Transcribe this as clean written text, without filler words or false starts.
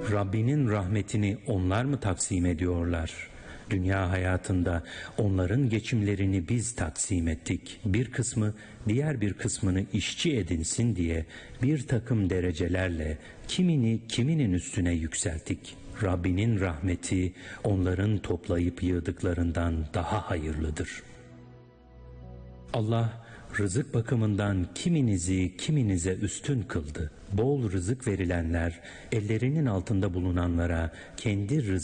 Rabbinin rahmetini onlar mı taksim ediyorlar? Dünya hayatında onların geçimlerini biz taksim ettik. Bir kısmı diğer bir kısmını işçi edinsin diye bir takım derecelerle kiminin üstüne yükselttik. Rabbinin rahmeti onların toplayıp yığdıklarından daha hayırlıdır. Allah rızık bakımından kiminizi kiminize üstün kıldı. Bol rızık verilenler ellerinin altında bulunanlara kendi